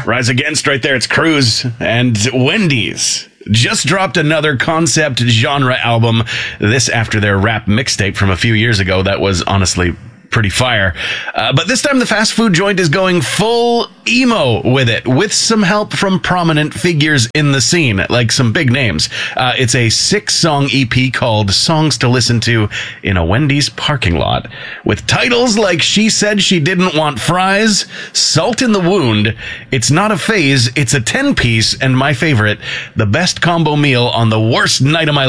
Rise Against right there. It's Cruise. And Wendy's just dropped another concept genre album. This after their rap mixtape from a few years ago that was honestly pretty fire. But this time the fast food joint is going full emo with it, with some help from prominent figures in the scene, like some big names. It's a 6-song EP called Songs to Listen to in a Wendy's Parking Lot, with titles like She Said She Didn't Want Fries, Salt in the Wound, It's Not a Phase, It's a 10-piece, and my favorite, the best combo meal on the worst night of my